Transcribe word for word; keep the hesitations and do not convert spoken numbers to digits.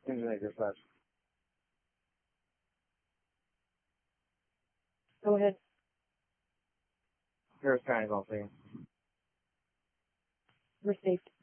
Simulator flash. Go ahead. Here's triangle thing. Received.